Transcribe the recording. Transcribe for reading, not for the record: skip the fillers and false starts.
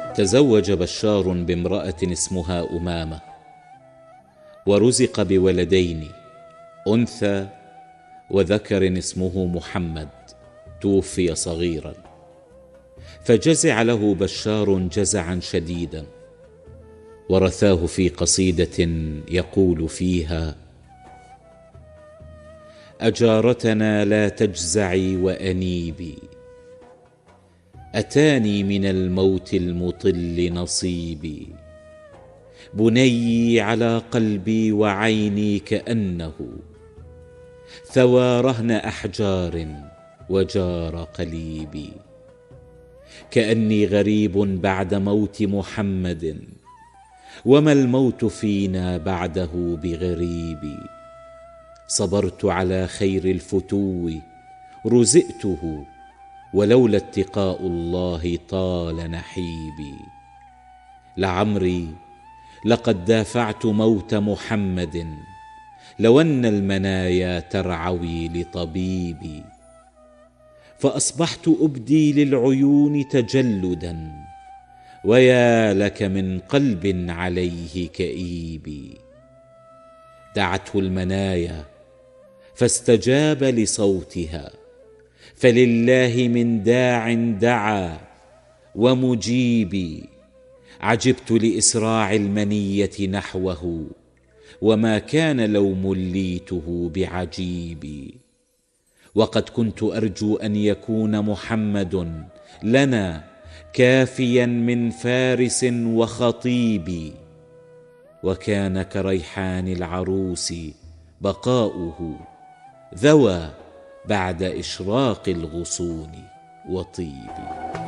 تزوج بشار بامرأة اسمها أمامة، ورزق بولدين، أنثى وذكر اسمه محمد، توفي صغيرا. فجزع له بشار جزعا شديدا، ورثاه في قصيدة يقول فيها: أجارتنا لا تجزعي وأنيبي، أتاني من الموت المطل نصيبي، بنيي على قلبي وعيني كأنه ثوى رهن أحجار وجار قليبي، كأني غريب بعد موت محمد، وما الموت فينا بعده بغريب، صبرت على خير الفتو رزقته، ولولا اتقاء الله طال نحيبي، لعمري لقد دافعت موت محمد، لو أن المنايا ترعوي لطبيبي، فأصبحت أبدي للعيون تجلدا، ويا لك من قلب عليه كئيب، دعته المنايا فاستجاب لصوتها، فلله من داع دعا ومجيب، عجبت لإسراع المنية نحوه، وما كان لو مليته بعجيب، وقد كنت أرجو أن يكون محمد لنا كافيا من فارس وخطيب، وكان كريحان العروس بقاؤه، ذوى بعد إشراق الغصون وطيب.